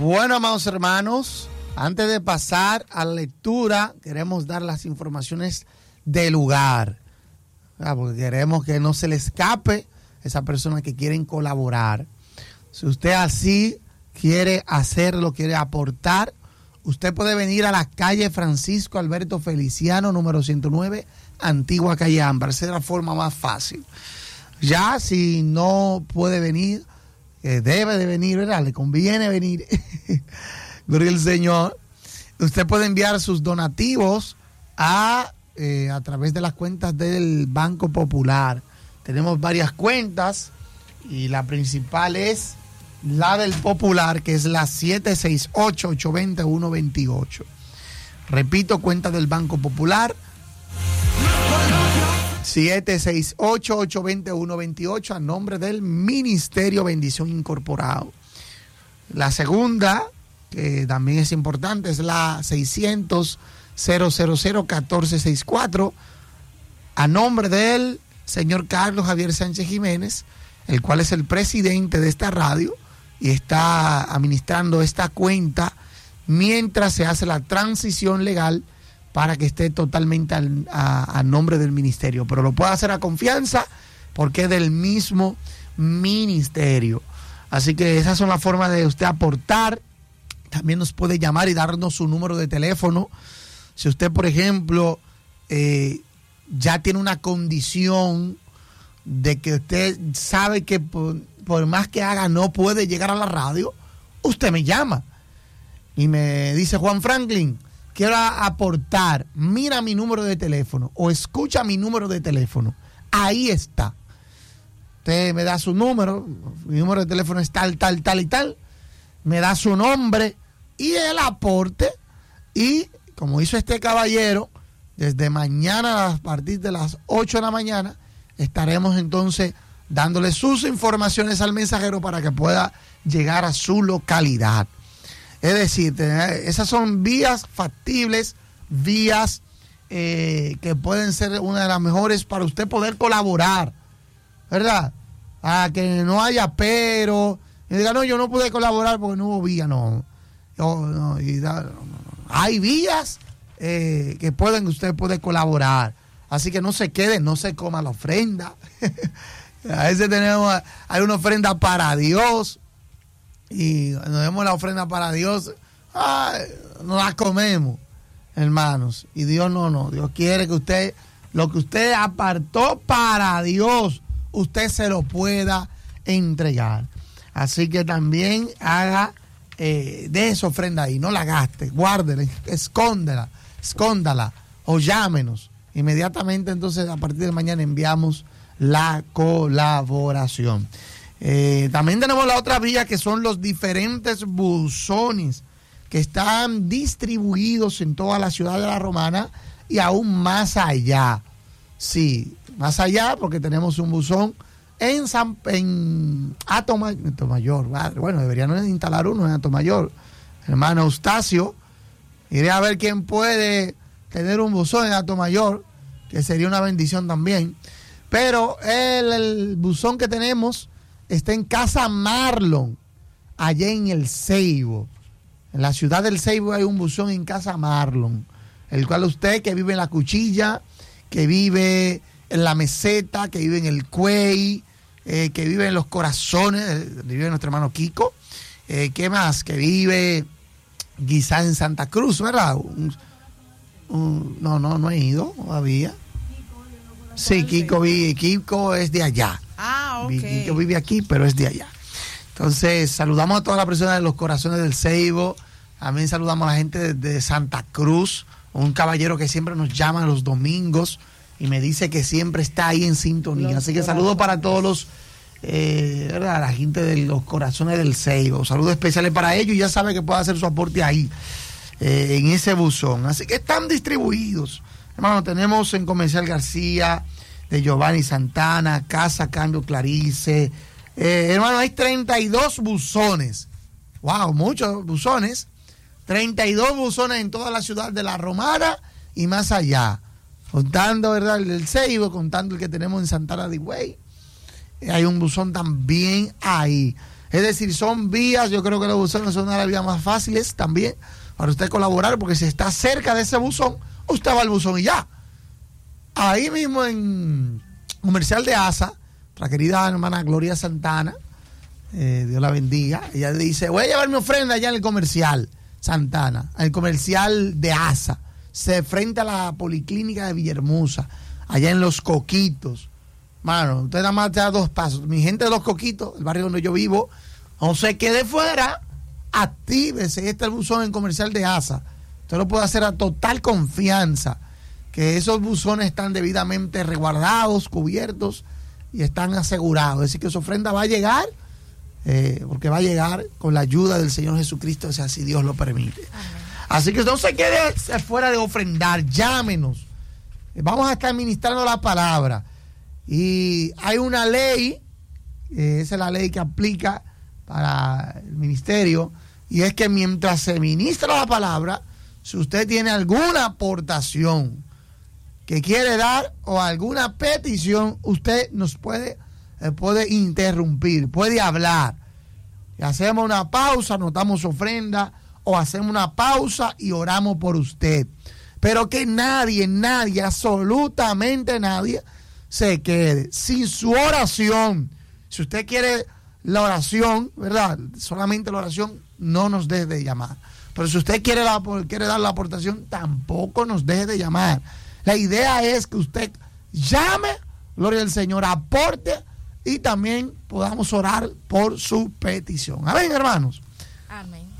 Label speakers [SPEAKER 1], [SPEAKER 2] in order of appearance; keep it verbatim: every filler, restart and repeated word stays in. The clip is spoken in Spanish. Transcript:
[SPEAKER 1] Bueno, amados hermanos, antes de pasar a la lectura, queremos dar las informaciones del lugar, ¿verdad? Porque queremos que no se le escape a esas personas que quieren colaborar. Si usted así quiere hacerlo, quiere aportar, usted puede venir a la calle Francisco Alberto Feliciano, número ciento nueve, Antigua Calle Ámbar. Esa es la forma más fácil. Ya si no puede venir, eh, debe de venir, ¿verdad? Le conviene venir. Gloria al Señor. Usted puede enviar sus donativos a, eh, a través de las cuentas del Banco Popular. Tenemos varias cuentas y la principal es la del Popular, que es la siete seis ocho, ocho dos cero, uno dos ocho. Repito, cuenta del Banco Popular, siete seis ocho, ocho dos cero, uno dos ocho, a nombre del Ministerio Bendición Incorporado. La segunda, que también es importante, es la seiscientos, cero cero cero, catorce sesenta y cuatro, a nombre del señor Carlos Javier Sánchez Jiménez, el cual es el presidente de esta radio y está administrando esta cuenta mientras se hace la transición legal para que esté totalmente al, a, a nombre del ministerio. Pero lo puede hacer a confianza porque es del mismo ministerio. Así que esas son las formas de usted aportar. También nos puede llamar y darnos su número de teléfono. Si usted, por ejemplo, eh, ya tiene una condición de que usted sabe que por, por más que haga no puede llegar a la radio, usted me llama y me dice: Juan Franklin, quiero aportar, mira mi número de teléfono o escucha mi número de teléfono, ahí está. Usted me da su número, mi número de teléfono es tal, tal, tal y tal, me da su nombre y el aporte, y como hizo este caballero, desde mañana a partir de las ocho de la mañana estaremos entonces dándole sus informaciones al mensajero para que pueda llegar a su localidad. Es decir, esas son vías factibles, vías eh, que pueden ser una de las mejores para usted poder colaborar, ¿verdad? A que no haya pero, y diga, no, yo no pude colaborar porque no hubo vía, no. no, no, y da, no, no. Hay vías eh, que pueden, usted puede colaborar. Así que no se quede, no se coma la ofrenda. A veces tenemos, hay una ofrenda para Dios y nos demos la ofrenda para Dios, ay, no la comemos, hermanos. Y Dios no, no, Dios quiere que usted, lo que usted apartó para Dios, usted se lo pueda entregar. Así que también haga eh, de esa ofrenda ahí, no la gaste, guárdela, escóndela, escóndala o llámenos. Inmediatamente entonces a partir de mañana enviamos la colaboración. Eh, también tenemos la otra vía, que son los diferentes buzones que están distribuidos en toda la ciudad de La Romana y aún más allá. Sí, más allá, porque tenemos un buzón en San en Atomayor. Bueno, deberían instalar uno en Atomayor. Hermano Eustacio, iré a ver quién puede tener un buzón en Atomayor, que sería una bendición también. Pero el, el buzón que tenemos está en Casa Marlon, allá en el Ceibo. En la ciudad del Ceibo hay un buzón en Casa Marlon, el cual usted que vive en La Cuchilla, que vive en La Meseta, que vive en el Cuey, eh, que vive en Los Corazones, eh, vive nuestro hermano Kiko, eh, ¿qué más? Que vive quizás en Santa Cruz, ¿verdad? Un, un, no, no, no he ido todavía. Sí, Kiko, vive, Kiko es de allá.
[SPEAKER 2] Ah, ok.
[SPEAKER 1] Kiko vive aquí, pero es de allá. Entonces, saludamos a todas las personas de Los Corazones del Ceibo. También saludamos a la gente de, de Santa Cruz, un caballero que siempre nos llama los domingos y me dice que siempre está ahí en sintonía. Así que saludos para todos los, eh, ¿verdad? La gente de Los Corazones del Ceibo. Saludos especiales para ellos, y ya sabe que puede hacer su aporte ahí, eh, en ese buzón. Así que están distribuidos. Hermano, tenemos en Comercial García, de Giovanni Santana, Casa Cambio Clarice. Eh, hermano, hay treinta y dos buzones. Wow, muchos buzones. treinta y dos buzones en toda la ciudad de La Romana y más allá. Contando, ¿verdad?, el del Ceibo, contando el que tenemos en Santana de Higüey. Hay un buzón también ahí. Es decir, son vías, yo creo que los buzones son una de las vías más fáciles también para usted colaborar, porque si está cerca de ese buzón, usted va al buzón y ya. Ahí mismo en Comercial de Asa, nuestra querida hermana Gloria Santana, eh, Dios la bendiga, ella dice, voy a llevar mi ofrenda allá en el Comercial Santana, el Comercial de Asa, se frente a la Policlínica de Villahermosa, allá en Los Coquitos. Mano, usted nada más te da dos pasos. Mi gente de Los Coquitos, el barrio donde yo vivo, no se quede fuera, actívese. Este es el buzón en Comercial de Asa. Usted lo puede hacer a total confianza, que esos buzones están debidamente resguardados, cubiertos y están asegurados. Es decir, que su ofrenda va a llegar, eh, porque va a llegar con la ayuda del Señor Jesucristo, o sea, si Dios lo permite. Amén. Así que no se quede fuera de ofrendar, llámenos. Vamos a estar ministrando la palabra. Y hay una ley, eh, esa es la ley que aplica para el ministerio, y es que mientras se ministra la palabra, si usted tiene alguna aportación que quiere dar o alguna petición, usted nos puede, eh, puede interrumpir, puede hablar. Y hacemos una pausa, anotamos ofrenda, o hacemos una pausa y oramos por usted. Pero que nadie, nadie, absolutamente nadie se quede sin su oración. Si usted quiere la oración, ¿verdad? Solamente la oración, no nos deje de llamar. Pero si usted quiere, la, quiere dar la aportación, tampoco nos deje de llamar. La idea es que usted llame, gloria al Señor, aporte y también podamos orar por su petición. Amén, hermanos.
[SPEAKER 2] Amén.